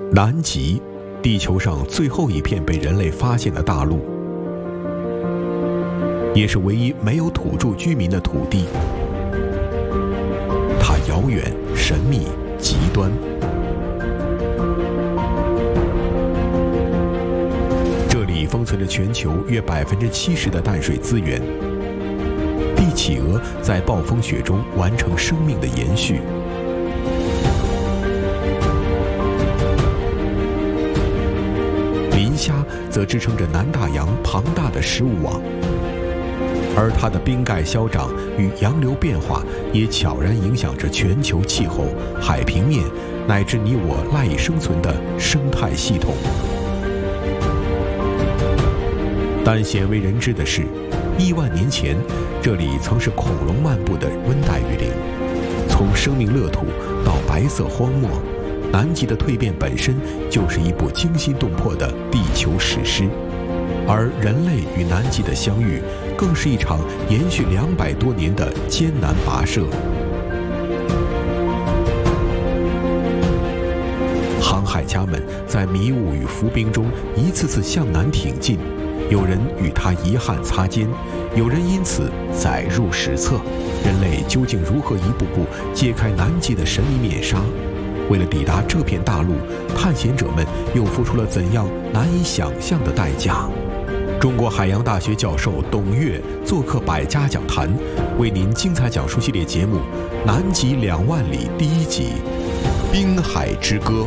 南极，地球上最后一片被人类发现的大陆，也是唯一没有土著居民的土地。它遥远、神秘、极端。这里封存着全球约70%的淡水资源。帝企鹅在暴风雪中完成生命的延续。磷虾则支撑着南大洋庞大的食物网，而它的冰盖消长与洋流变化也悄然影响着全球气候、海平面乃至你我赖以生存的生态系统。但鲜为人知的是，1万年前，这里曾是恐龙漫步的温带雨林。从生命乐土到白色荒漠，南极的蜕变本身就是一部惊心动魄的地球史诗。而人类与南极的相遇，更是一场延续200多年的艰难跋涉。航海家们在迷雾与浮冰中一次次向南挺进。有人与他遗憾擦肩，有人因此载入史册。人类究竟如何一步步揭开南极的神秘面纱？为了抵达这片大陆，探险者们又付出了怎样难以想象的代价？中国海洋大学教授董岳做客百家讲坛，为您精彩讲述系列节目《南极2万里》第1集《冰海之歌》。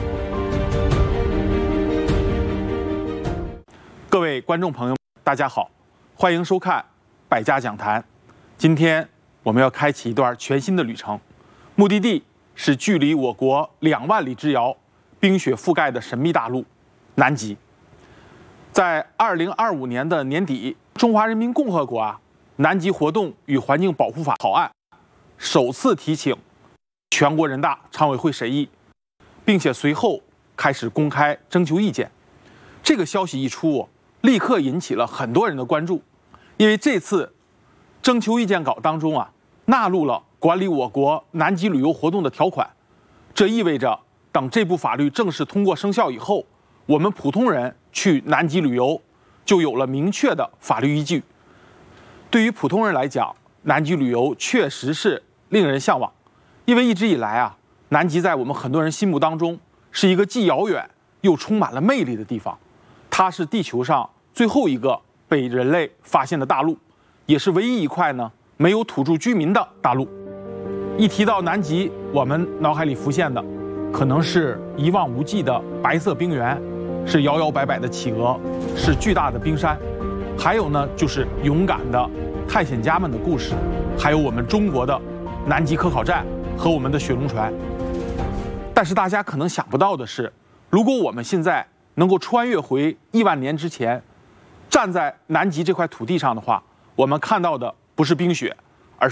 各位观众朋友，大家好，欢迎收看百家讲坛。今天我们要开启一段全新的旅程，目的地是距离我国2万里之遥、冰雪覆盖的神秘大陆——南极。在2025年的年底，中华人民共和国南极活动与环境保护法草案首次提请全国人大常委会审议，并且随后开始公开征求意见。这个消息一出，立刻引起了很多人的关注，因为这次征求意见稿当中纳入了管理我国南极旅游活动的条款。这意味着等这部法律正式通过生效以后，我们普通人去南极旅游就有了明确的法律依据。对于普通人来讲，南极旅游确实是令人向往，因为一直以来南极在我们很多人心目当中是一个既遥远又充满了魅力的地方。它是地球上最后一个被人类发现的大陆，也是唯一一块没有土著居民的大陆。一提到南极，我们脑海里浮现的可能是一望无际的白色冰原，是摇摇摆摆的企鹅，是巨大的冰山，还有就是勇敢的探险家们的故事，还有我们中国的南极科考站和我们的雪龙船。但是大家可能想不到的是，如果我们现在能够穿越回1万年之前，站在南极这块土地上的话，我们看到的不是冰雪，